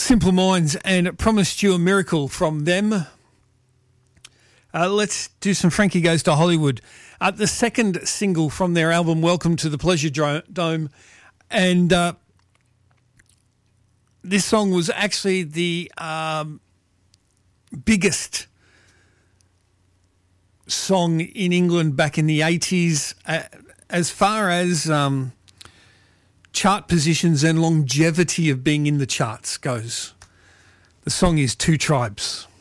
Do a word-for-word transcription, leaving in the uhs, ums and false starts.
Simple Minds and Promised You a Miracle from them. Uh, let's do some Frankie Goes to Hollywood. Uh, the second single from their album, Welcome to the Pleasure Dome. And uh, this song was actually the um, biggest song in England back in the eighties. Uh, as far as um, chart positions and longevity of being in the charts goes, the song is Two Tribes.